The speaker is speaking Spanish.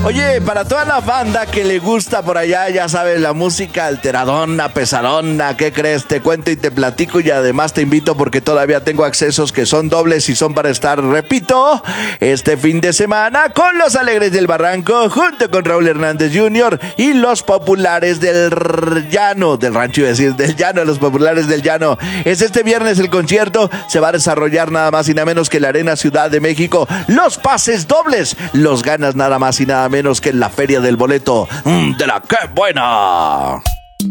Oye, para toda la banda que le gusta por allá, ya sabes, la música alteradona, pesadona, ¿qué crees? Te cuento y te platico y además te invito porque todavía tengo accesos que son dobles y son para estar, repito, este fin de semana con los Alegres del Barranco, junto con Raúl Hernández Jr. y los Populares del Llano, del rancho iba a decir, del Llano, los Populares del Llano. Es este viernes el concierto, se va a desarrollar nada más y nada menos que en la Arena Ciudad de México. Los pases dobles los ganas nada más y nada menos que en la Feria del Boleto de la ¡Qué Buena!